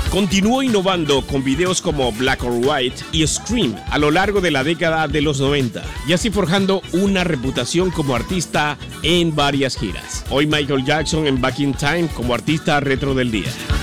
Continuó innovando con videos como Black or White y Scream a lo largo de la década de los 90 y así forjando una reputación como artista en varias giras. Hoy Michael Jackson en Back in Time como artista retro del día.